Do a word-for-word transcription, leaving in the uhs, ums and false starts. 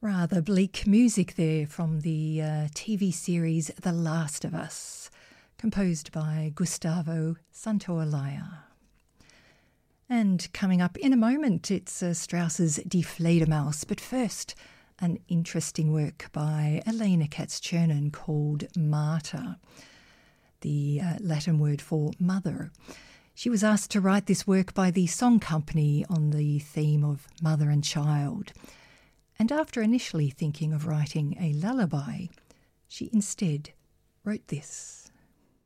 Rather bleak music there from the uh, T V series The Last of Us, composed by Gustavo Santaolalla. And coming up in a moment, it's uh, Strauss's Die Fledermaus, but first, an interesting work by Elena Katz-Chernin called Marta, the uh, Latin word for mother. She was asked to write this work by the Song Company on the theme of mother and child. And after initially thinking of writing a lullaby, she instead wrote this.